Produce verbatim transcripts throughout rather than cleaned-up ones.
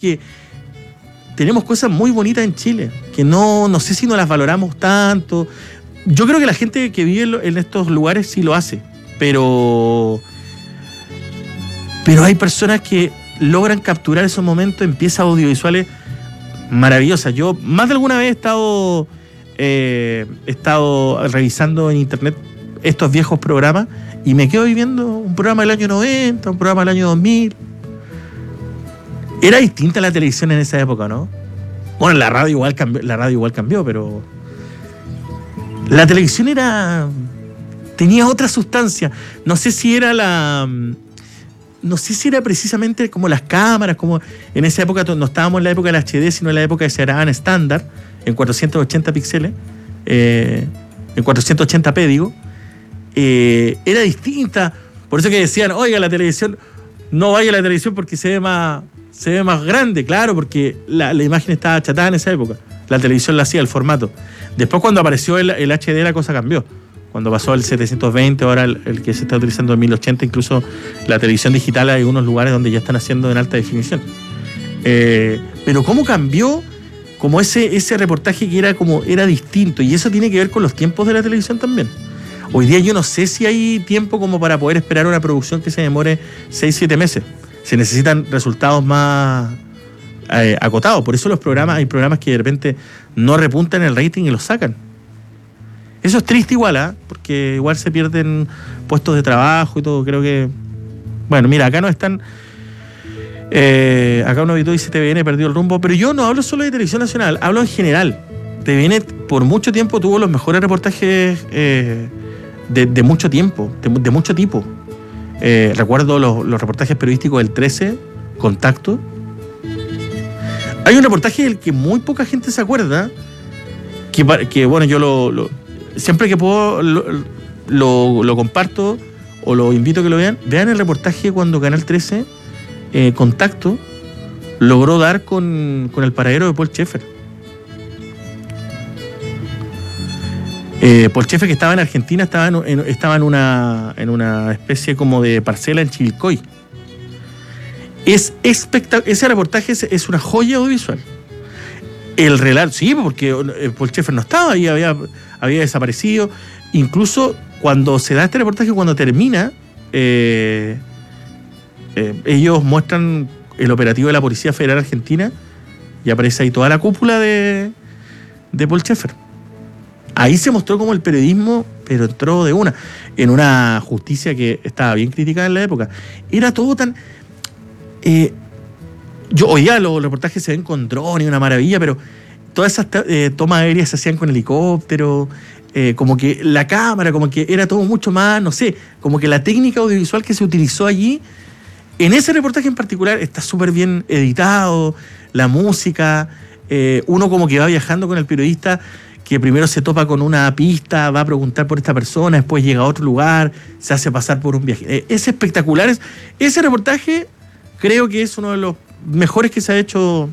que tenemos cosas muy bonitas en Chile, que no, no sé si no las valoramos tanto. Yo creo que la gente que vive en estos lugares sí lo hace, pero, pero hay personas que logran capturar esos momentos en piezas audiovisuales maravillosas. Yo más de alguna vez he estado, eh, he estado revisando en internet estos viejos programas y me quedo viviendo un programa del año noventa, un programa del año dos mil. Era distinta la televisión en esa época, ¿no? Bueno, la radio igual cambió, la radio igual cambió, pero la televisión era tenía otra sustancia. No sé si era la no sé si era precisamente como las cámaras, como en esa época no estábamos en la época del H D, sino en la época que se grababan estándar en cuatrocientos ochenta píxeles, eh, en cuatrocientos ochenta p, digo. Eh, era distinta. Por eso que decían, oiga, la televisión, no vaya a la televisión porque se ve más, se ve más grande, claro, porque la, la imagen estaba achatada en esa época. La televisión la hacía, el formato. Después, cuando apareció el, el H D, la cosa cambió. Cuando pasó el setecientos veinte, ahora el, el que se está utilizando en mil ochenta, incluso la televisión digital, hay unos lugares donde ya están haciendo en alta definición. Eh, pero cómo cambió como ese, ese reportaje que era como era distinto, y eso tiene que ver con los tiempos de la televisión también. Hoy día yo no sé si hay tiempo como para poder esperar una producción que se demore seis siete meses. Se necesitan resultados más eh, acotados. Por eso los programas, hay programas que de repente no repuntan el rating y los sacan. Eso es triste igual, ¿eh? Porque igual se pierden puestos de trabajo y todo. Creo que... Bueno, mira, acá no están... Eh, acá uno habitó dice T V N perdió el rumbo, pero yo no hablo solo de televisión nacional, hablo en general. T V N por mucho tiempo tuvo los mejores reportajes eh, de, de mucho tiempo, de, de mucho tipo. Eh, recuerdo los, los reportajes periodísticos del trece, Contacto. Hay un reportaje del que muy poca gente se acuerda, que, que bueno, yo lo, lo siempre que puedo lo, lo, lo comparto o lo invito a que lo vean. Vean el reportaje cuando Canal trece, eh, Contacto, logró dar con, con el paradero de Paul Schaeffer. Eh, Paul Schaeffer, que estaba en Argentina, estaba, en, en, estaba en, una, en una especie como de parcela en Chivilcoy. Es espectacular. Ese reportaje es, es una joya audiovisual. El relato, sí, porque Paul Schaeffer no estaba ahí, había, había desaparecido. Incluso cuando se da este reportaje, cuando termina, eh, eh, ellos muestran el operativo de la Policía Federal Argentina y aparece ahí toda la cúpula de, de Paul Schaeffer. Ahí se mostró como el periodismo, pero entró de una, en una justicia que estaba bien criticada en la época. Era todo tan... Eh, yo oía los reportajes se ven con drones, una maravilla, pero todas esas eh, tomas aéreas se hacían con helicóptero, eh, como que la cámara, como que era todo mucho más, no sé, como que la técnica audiovisual que se utilizó allí, en ese reportaje en particular, está súper bien editado, la música, eh, uno como que va viajando con el periodista, que primero se topa con una pista, va a preguntar por esta persona, después llega a otro lugar, se hace pasar por un viaje. Eh, es espectacular. Es, ese reportaje creo que es uno de los mejores que se ha hecho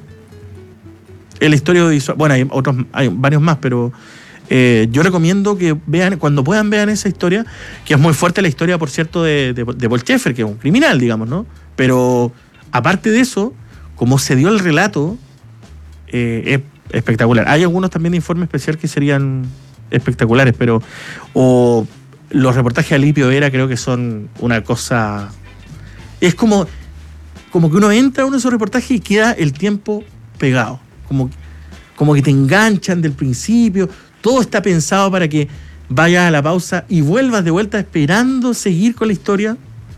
en la historia audiovisual. Bueno, hay otros, hay varios más, pero eh, yo recomiendo que vean, cuando puedan vean esa historia, que es muy fuerte la historia, por cierto, de, de, de Paul Schaeffer, que es un criminal, digamos, ¿no? Pero aparte de eso, como se dio el relato, eh, es espectacular. Hay algunos también de informe especial que serían espectaculares, pero o los reportajes de Alipio Vera creo que son una cosa... Es como, como que uno entra a uno de esos reportajes y queda el tiempo pegado. Como, como que te enganchan del principio. Todo está pensado para que vayas a la pausa y vuelvas de vuelta esperando seguir con la historia.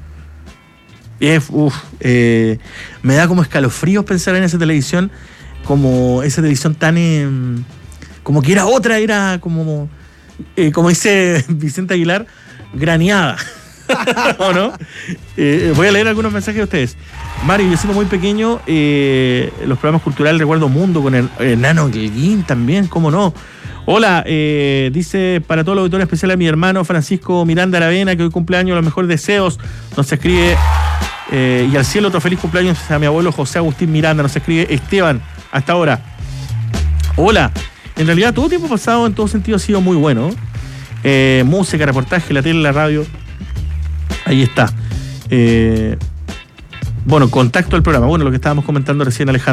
Es, uf, eh, me da como escalofríos pensar en esa televisión, como esa televisión tan... Eh, como que era otra, era como... Eh, como dice Vicente Aguilar, graneada. ¿O no? Eh, voy a leer algunos mensajes de ustedes. Mario, yo siendo muy pequeño, eh, los programas culturales, recuerdo Mundo con el, el Nano Guilguín también, ¿cómo no? Hola, eh, dice para todo el auditorio especial a mi hermano Francisco Miranda Aravena, que hoy cumpleaños, los mejores deseos. Nos escribe, eh, y al cielo otro feliz cumpleaños a mi abuelo José Agustín Miranda. Nos escribe Esteban, hasta ahora. Hola, en realidad todo tiempo pasado en todo sentido ha sido muy bueno. Eh, música, reportaje, la tele, la radio. Ahí está. Eh, bueno, contacto al programa. Bueno, lo que estábamos comentando recién, Alejandro.